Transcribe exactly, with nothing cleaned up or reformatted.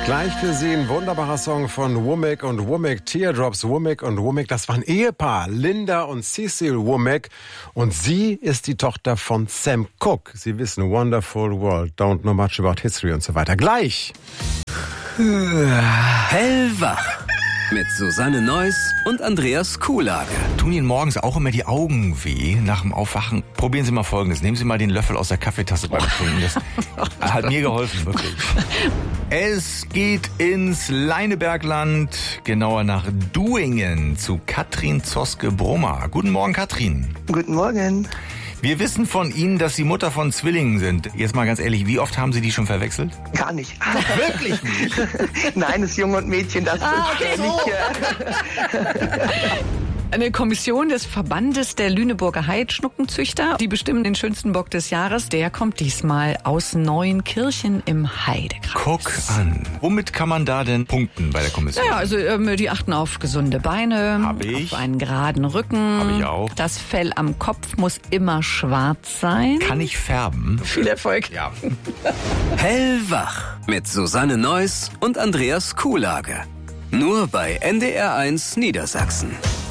Gleich für Sie ein wunderbarer Song von Womack und Womack, Teardrops. Womack und Womack, das war ein Ehepaar, Linda und Cecil Womack. Und sie ist die Tochter von Sam Cooke. Sie wissen, Wonderful World, Don't Know Much About History und so weiter. Gleich. Hellwach mit Susanne Neuss und Andreas Kuhlage. Tun Ihnen morgens auch immer die Augen weh nach dem Aufwachen? Probieren Sie mal Folgendes. Nehmen Sie mal den Löffel aus der Kaffeetasse beim Trinken. Das hat mir geholfen, wirklich. Es geht ins Leinebergland, genauer nach Duingen, zu Katrin Zoske-Brummer. Guten Morgen, Katrin. Guten Morgen. Wir wissen von Ihnen, dass Sie Mutter von Zwillingen sind. Jetzt mal ganz ehrlich, wie oft haben Sie die schon verwechselt? Gar nicht. Wirklich nicht? Nein, das Junge und Mädchen, das Ah, ist okay, nicht. Eine Kommission des Verbandes der Lüneburger Heidschnuckenzüchter, die bestimmen den schönsten Bock des Jahres. Der kommt diesmal aus Neuenkirchen im Heidekreis. Guck an. Womit kann man da denn punkten bei der Kommission? Naja, also ähm, die achten auf gesunde Beine, Hab ich. auf einen geraden Rücken. Hab ich auch. Das Fell am Kopf muss immer schwarz sein. Kann ich färben? Viel Erfolg. Ja. Hellwach mit Susanne Neuss und Andreas Kuhlage. Nur bei N D R eins Niedersachsen.